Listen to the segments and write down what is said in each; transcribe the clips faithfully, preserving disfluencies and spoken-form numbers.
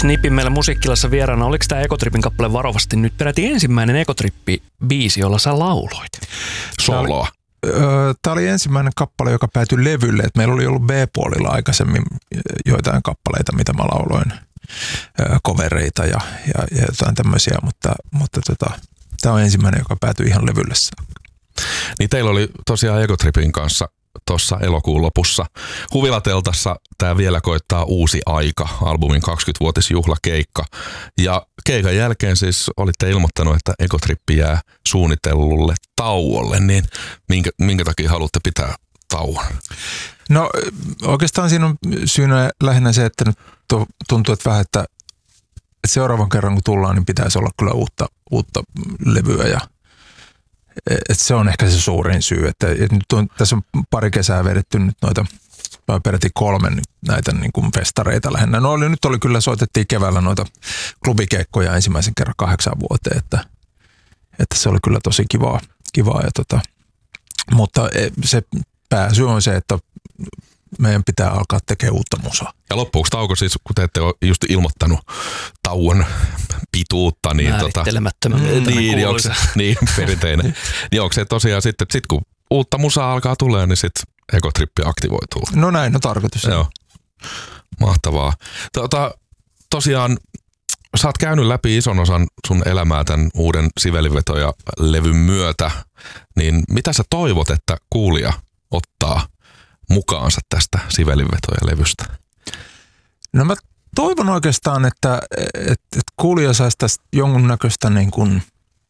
Knipin meillä musiikkilassa vieraana. Oliko tämä Ekotripin kappale varovasti nyt peräti ensimmäinen Ekotrippi-biisi, jolla sä lauloit? Soloa. Tämä oli ensimmäinen kappale, joka päätyi levylle. Et meillä oli ollut B-puolilla aikaisemmin joitain kappaleita, mitä mä lauloin, kovereita ja, ja, ja jotain tämmöisiä, mutta, mutta tota, tämä on ensimmäinen, joka päätyi ihan levylle. Niin teillä oli tosiaan Ekotripin kanssa tuossa elokuun lopussa Huvilateltassa tämä Vielä koittaa uusi aika, albumin kaksikymmenvuotisjuhlakeikka. Ja keikan jälkeen siis olitte ilmoittanut, että Ekotrippi jää suunnitellulle tauolle, niin minkä, minkä takia haluatte pitää tauon? No oikeastaan siinä on syynä lähinnä se, että nyt tuntuu, että vähän, että seuraavan kerran kun tullaan, niin pitäisi olla kyllä uutta, uutta levyä ja et se on ehkä se suurin syy, että et nyt on, tässä on pari kesää vedetty nyt noita, peräti kolme näitä niin kuin festareita lähinnä. No oli, nyt oli kyllä, soitettiin keväällä noita klubikeikkoja ensimmäisen kerran kahdeksaan vuoteen, että, että se oli kyllä tosi kivaa. kivaa ja tota, mutta se pääsyy on se, että meidän pitää alkaa tekemään uutta musaa. Ja loppuuko tauko siis, kun te ette ole just ilmoittanut tauon pituutta, niin määrittelemättömän tota, niin, onko se, niin, perinteinen. Niin onko se tosiaan sitten, että sit kun uutta musaa alkaa tulee, niin sitten Ekotrippi aktivoituu? No näin, no tarkoitus. Joo, mahtavaa. Tota, tosiaan sä oot käynyt läpi ison osan sun elämää tämän uuden Sivelinvetoja-levyn myötä, niin mitä sä toivot, että kuulija ottaa mukaansa tästä Sivelinvetoja-levystä? No mä toivon oikeastaan, että, että, että kuulija saisi tästä jonkunnäköistä niin kuin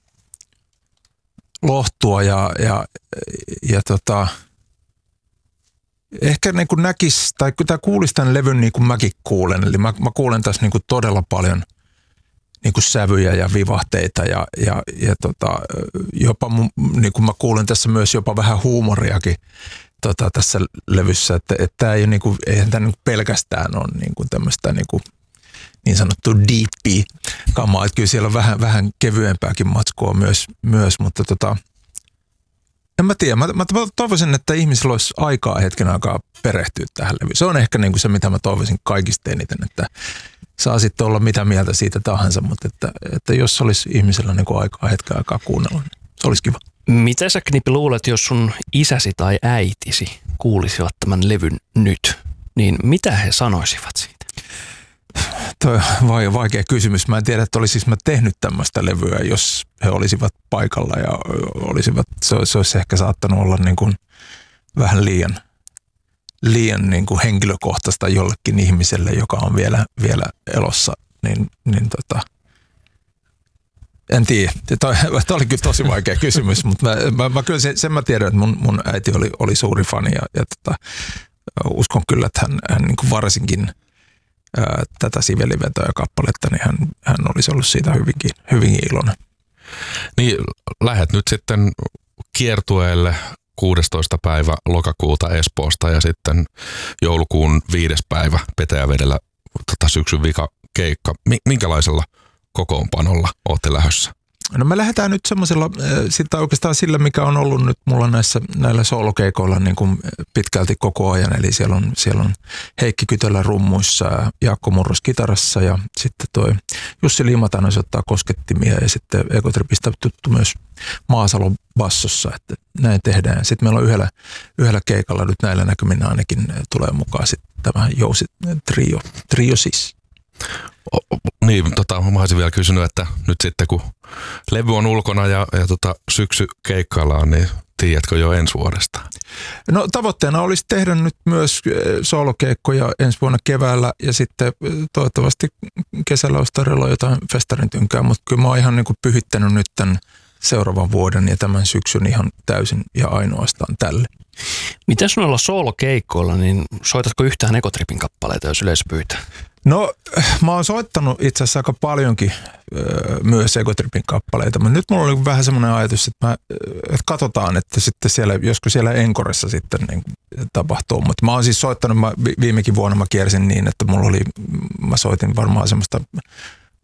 lohtua ja, ja, ja tota, ehkä niin kuin näkisi, tai tämä kuulisi tämän levyn niin kuin mäkin kuulen. Eli mä, mä kuulen tässä niin kuin todella paljon niin kuin sävyjä ja vivahteita ja, ja, ja tota, jopa niin kuin mä kuulen tässä myös jopa vähän huumoriakin Tota, tässä levyssä, että, että tämä ei niinku, eihän tämä niinku pelkästään ole niinku tämmöistä niinku, niin sanottu deepia kamaa, että kyllä siellä on vähän, vähän kevyempääkin matskua myös, myös mutta tota, en mä tiedä, mä, mä toivoisin, että ihmisillä olisi aikaa hetken aikaa perehtyä tähän levyyn. Se on ehkä niinku se, mitä mä toivoisin kaikista eniten, että saa sitten olla mitä mieltä siitä tahansa, mutta että, että jos olisi ihmisellä niinku aikaa hetken aikaa kuunnella, niin se olisi kiva. Mitä sä, Knipi, luulet, jos sun isäsi tai äitisi kuulisivat tämän levyn nyt, niin mitä he sanoisivat siitä? Toi on vaikea kysymys. Mä en tiedä, että olisin mä tehnyt tämmöistä levyä, jos he olisivat paikalla ja olisivat, se, se olisi ehkä saattanut olla niin kuin vähän liian, liian niin kuin henkilökohtaista jollekin ihmiselle, joka on vielä, vielä elossa, niin, niin tota, en tiedä. Tämä oli kyllä tosi vaikea kysymys, mutta mä, mä, mä kyllä sen, sen mä tiedän, että mun, mun äiti oli, oli suuri fani ja, ja tota, uskon kyllä, että hän, hän niin kuin varsinkin ää, tätä Sivelinvetoja-kappaletta, niin hän, hän olisi ollut siitä hyvinkin, hyvinkin iloinen. Niin lähdet nyt sitten kiertueelle kuudestoista päivä lokakuuta Espoosta ja sitten joulukuun viides päivä Petäjävedellä tota, syksyn vika keikka. Minkälaisella kokoonpanolla ootte lähdössä? No me lähdetään nyt semmoisella, sitten oikeastaan sillä, mikä on ollut nyt mulla näissä, näillä soolokeikoilla niin kuin pitkälti koko ajan. Eli siellä on, siellä on Heikki Kytölä rummuissa ja Jaakko Murros kitarassa ja sitten toi Jussi Limatainen soittaa koskettimia ja sitten Ekotripistä tuttu myös Maasalo bassossa, että näin tehdään. Sitten meillä on yhdellä, yhdellä keikalla nyt näillä näkyminä ainakin tulee mukaan sitten tämä Jousi trio, trio siis. O, niin, tota, mä olisin vielä kysynyt, että nyt sitten kun levy on ulkona ja, ja tota, syksy keikkaillaan, niin tiedätkö jo ensi vuodesta? No tavoitteena olisi tehdä nyt myös soolokeikkoja ensi vuonna keväällä ja sitten toivottavasti kesällä olisi tarjolla jotain festarin tynkää, mutta kyllä mä oon ihan niin kuin pyhittänyt nyt tämän seuraavan vuoden ja tämän syksyn ihan täysin ja ainoastaan tälle. Miten noilla soolokeikkoilla, niin soitatko yhtään Ekotripin kappaleita, jos yleisö pyytää? No mä oon soittanut itse asiassa aika paljonkin öö, myös Ekotripin kappaleita, mutta nyt mulla oli vähän semmoinen ajatus, että, mä, että katsotaan, että sitten siellä, joskus siellä Enkoressa sitten niin tapahtuu. Mutta mä oon siis soittanut, mä, viimekin vuonna mä kiersin niin, että mulla oli, mä soitin varmaan semmoista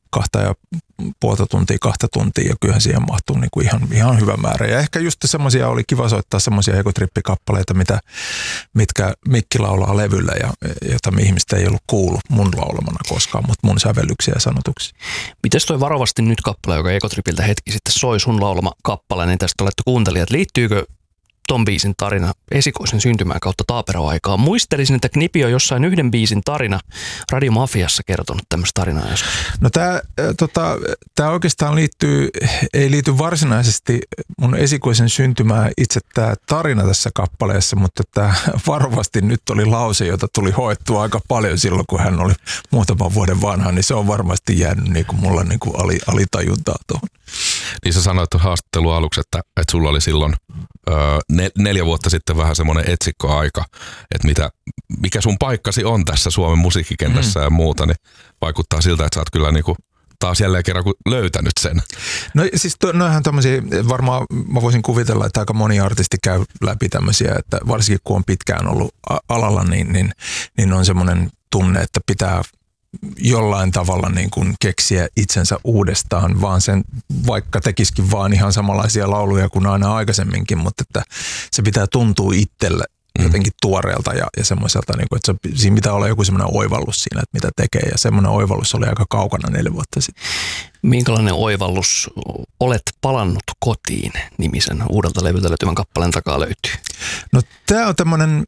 kahta ja puolta tuntia, kahta tuntia ja kyllähän siihen mahtuu niin kuin ihan, ihan hyvä määrä. Ja ehkä just semmoisia oli kiva soittaa semmoisia egotrippikappaleita, mitä, mitkä Mikki laulaa levyllä ja jota ihmistä ei ollut kuullut mun laulamana koskaan, mutta mun sävellyksiä ja sanotuksia. Mites toi Varovasti nyt -kappale, joka Egotripiltä hetki sitten soi, sun laulama kappale, niin tästä olette kuuntelijat. Liittyykö ton biisin tarina esikoisen syntymään kautta taaperoaikaa? Muistelisin, että Knipi on jossain yhden biisin tarina Radio Mafiassa kertonut tämmöistä tarinaa joskus. No tää, tota, tää oikeastaan liittyy, ei liity varsinaisesti mun esikoisen syntymään itse tää tarina tässä kappaleessa, mutta tää Varovasti nyt oli lause, jota tuli hoettua aika paljon silloin, kun hän oli muutaman vuoden vanha, niin se on varmasti jäänyt niin kuin mulla niin kuin ali, alitajuntaa tuohon. Niin sä sanoit haastattelun aluksi, että, että sulla oli silloin öö, nel, neljä vuotta sitten vähän semmoinen etsikkoaika, että mitä, mikä sun paikkasi on tässä Suomen musiikkikentässä mm. ja muuta, niin vaikuttaa siltä, että sä oot kyllä niinku taas jälleen kerran löytänyt sen. No siis to, noihän tämmöisiä, varmaan mä voisin kuvitella, että aika moni artisti käy läpi tämmöisiä, että varsinkin kun on pitkään ollut alalla, niin, niin, niin on semmoinen tunne, että pitää jollain tavalla niin kuin keksiä itsensä uudestaan, vaan sen vaikka tekisikin vaan ihan samanlaisia lauluja kuin aina aikaisemminkin, mutta että se pitää tuntua itselle jotenkin tuoreelta ja, ja semmoiselta, niin kuin, että se, siinä pitää olla joku semmoinen oivallus siinä, että mitä tekee, ja semmoinen oivallus oli aika kaukana neljä vuotta sitten. Minkälainen oivallus Olet palannut kotiin -nimisen uudelta levyltä löytyvän kappaleen takaa löytyy? No tämä on tämmöinen,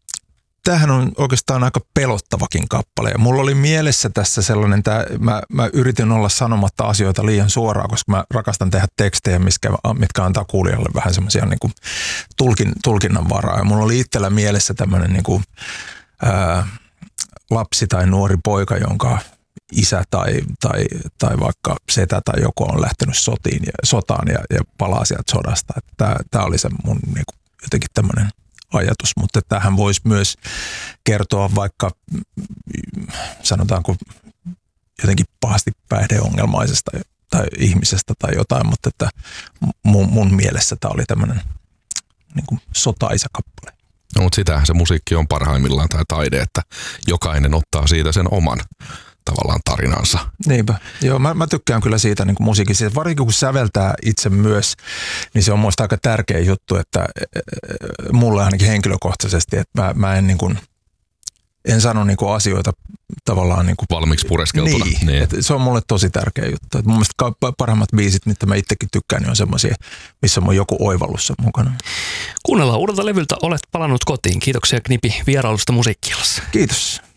tämähän on oikeastaan aika pelottavakin kappale. Ja mulla oli mielessä tässä sellainen, tää, mä, mä yritin olla sanomatta asioita liian suoraan, koska mä rakastan tehdä tekstejä, mitkä, mitkä antaa kuulijalle vähän semmoisia niin kuin tulkin, tulkinnan varaa. Ja mulla oli itsellä mielessä tämmöinen niin kuin, ää, lapsi tai nuori poika, jonka isä tai, tai, tai vaikka setä tai joku on lähtenyt sotiin ja, sotaan ja, ja palaa sieltä sodasta. Tämä oli se mun niin kuin, jotenkin tämmöinen ajatus, mutta tähän voisi myös kertoa vaikka sanotaanko jotenkin pahasti päihdeongelmaisesta tai ihmisestä tai jotain, mutta että mun, mun mielessä tämä oli tämmöinen niin kuin sotaisa kappale. No, mutta sitähän se musiikki on parhaimmillaan tai taide, että jokainen ottaa siitä sen oman tavallaan tarinansa. Niinpä. Joo, mä, mä tykkään kyllä siitä niin kuin musiikista. Varsinkin kun säveltää itse myös, niin se on muista aika tärkeä juttu, että mulle ainakin henkilökohtaisesti, että mä, mä en, niin kuin, en sano niin kuin asioita tavallaan niin kuin valmiiksi pureskeltuna. Niin, niin. Että se on mulle tosi tärkeä juttu. Että mun mielestä parhaimmat biisit, mitä mä itsekin tykkään, niin on semmoisia, missä on joku oivallus mukana. Kuunnellaan uudelta levyltä Olet palannut kotiin. Kiitoksia Knipi vierailusta Musiikki-illassa. Kiitos.